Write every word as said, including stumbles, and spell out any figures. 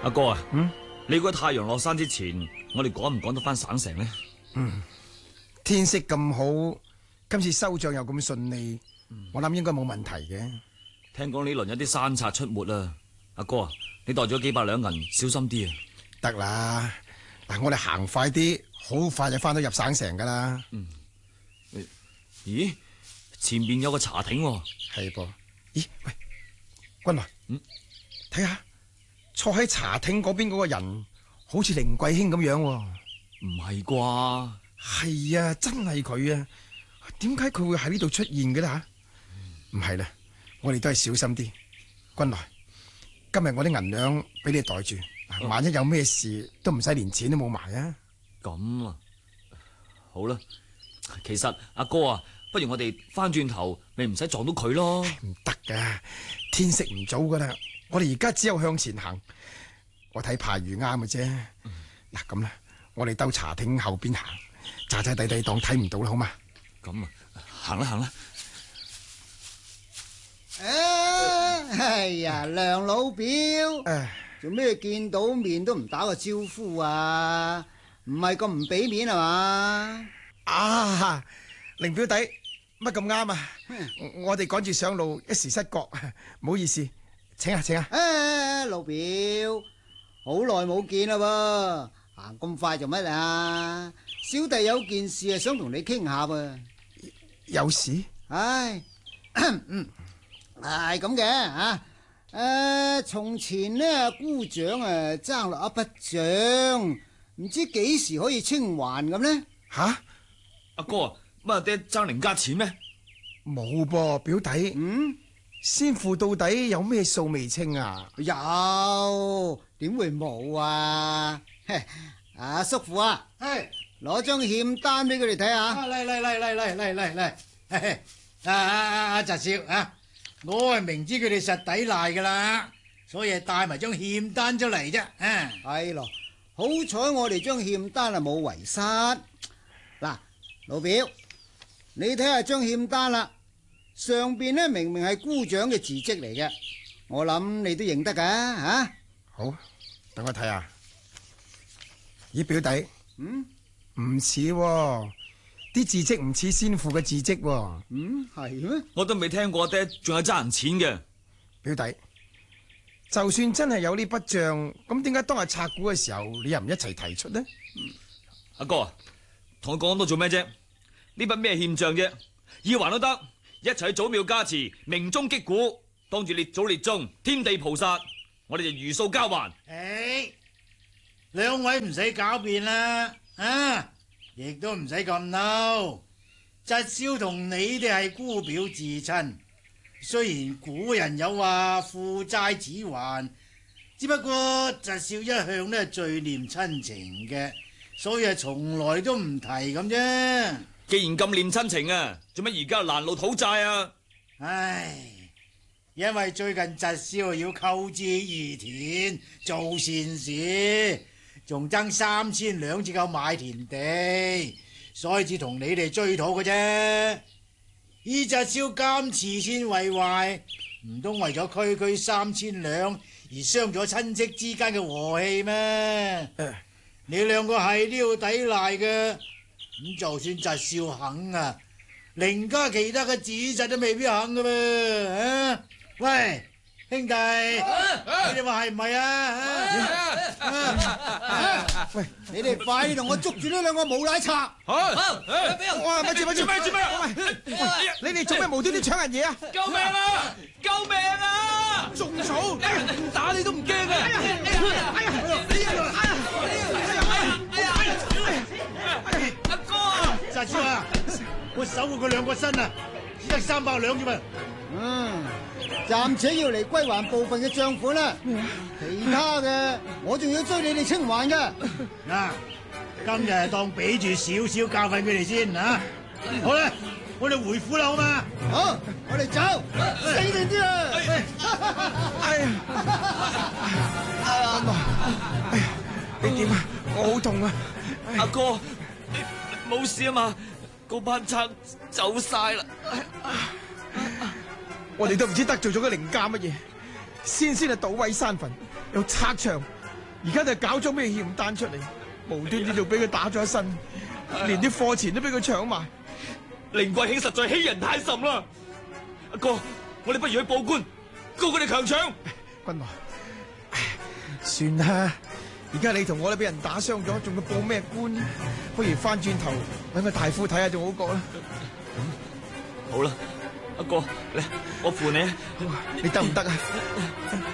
阿哥啊， 嗯， 你估太陽落山之前，我哋趕唔趕得翻省城呢？ 嗯，天色咁好，今次收賬又咁順利，嗯、我諗應該冇問題嘅。 聽講呢輪有啲山賊出沒啊！阿哥啊，你袋咗幾百兩銀，小心啲啊！ 得啦，嗱，我哋行快啲，好快就翻到入省城噶啦。 嗯，咦，前面有個茶亭喎。 係噃。咦，喂，君來， 嗯， 睇下坐喺茶亭嗰邊嗰個人，好似凌貴卿咁樣喎。 唔係啩？ 係啊，真係佢啊！點解佢會喺呢度出現嘅咧吓？唔係啦，我哋都係小心啲。君來，今日我啲銀兩俾你袋住，萬一有咩事都唔使連錢都冇埋啊！ 咁啊，好啦。其實阿哥啊，不如我哋翻轉頭，咪唔使撞到佢咯。 唔得噶，天色唔早噶啦，我哋而家只有向前行。我睇排魚啱嘅啫。嗱咁啦，我哋兜茶亭後邊行，詐詐地地當睇唔到啦，好嘛？ 咁啊，行啦行啦。 哎呀，梁老表，做咩見到面都唔打個招呼啊？唔係咁唔俾面係嘛？ 啊，凌表弟，乜咁啱啊？我哋趕住上路，一時失覺，唔好意思，請啊請啊。 誒，老表，好耐冇見啦喎，行咁快做乜啊？小弟有件事係想同你傾下噃。 有事？ 唉，嗯，係咁嘅吓。誒，從前呢，姑丈啊爭落一筆賬，唔知幾時可以清還咁呢？ 吓？ 阿哥啊，乜阿爹爭凌家錢咩？ 冇噃，表弟。 嗯， 先父到底有咩數未清啊？ 有，點會冇啊？阿叔父啊，係攞張欠單俾佢哋睇下。 嚟嚟嚟嚟嚟嚟嚟嚟，阿阿阿侄少啊！我係明知佢哋實抵賴噶啦，所以係帶埋張欠單出嚟啫。啊， 係咯，好彩我哋張欠單啊冇遺失。嗱，老表，你睇下張欠單啦，上邊呢明明係姑丈嘅字跡嚟嘅，我諗你都認得噶吓。 好，等我睇下。咦，表弟， 嗯， 唔似喎。啲字跡唔似先父嘅字跡喎。 嗯，係咩？ 我都未聽過阿爹仲有爭人錢嘅。 表弟，就算真係有呢筆賬，咁點解當日拆股嘅時候你又唔一齊提出呢？ 阿哥啊，同我講咁多做咩啫？呢筆咩欠賬啫？要還都得，一齊去祖廟加持，鳴鐘擊鼓，當住列祖列宗、天地菩薩，我哋就如數交還。 誒，兩位唔使狡辯啦，啊！亦都唔使咁嬲，侄少同你哋係姑表至親，雖然古人有話父債子還，只不過侄少一向都係最念親情嘅，所以係從來都唔提咁啫。 既然咁念親情啊，做乜而家攔路討債啊？ 唉，因為最近侄少要購置義田做善事，仲爭三千兩至夠買田地，所以至同你哋追討嘅啫。依侄少咁慈善為懷，唔通為咗區區三千兩而傷咗親戚之間嘅和氣咩？呃、你兩個係都要抵賴嘅，咁就算侄少肯啊，凌家其他嘅子侄都未必肯噶噃。啊，喂！兄弟，啊、你哋話係唔係啊？ 喂，你哋快啲同我捉住呢兩個無賴賊！ 好，哇！咪住咪住咪住咩？你哋做咩無端端搶人嘢啊？ 救命啊！救命啊！ 仲嘈， 打你都唔驚啊！哎呀！哎呀！哎呀！哎呀！阿哥啊！ 侄少啊，我守護佢兩個身啊，只得三百兩啫嘛。 嗯。暫且要嚟歸還部分嘅賬款啦，其他嘅我仲要追你哋清還噶。 嗱，今日當俾住少少教訓佢哋先啊！好啦，我哋回府啦，好嘛？ 好，我哋走，死定啲啦！ 哎呀，阿媽，哎呀，你點啊？我好痛啊！ 阿哥，你冇事啊嘛？嗰班賊走晒啦！ 我哋都唔知得罪咗個凌家乜嘢，先先係搗毀山墳，又拆牆， 而家就搞咗咩欠單出嚟，無端端就俾佢打咗一身，連啲貨錢都俾佢搶埋。 凌貴卿實在欺人太甚啦！阿哥，我哋不如去報官，告佢哋強搶。 君來，唉算啦，而家你同我都俾人打傷咗，仲要報咩官？不如翻轉頭揾個大夫睇下仲好過啦。 好啦，阿哥，嚟，我扶你啊！ 你得唔得啊？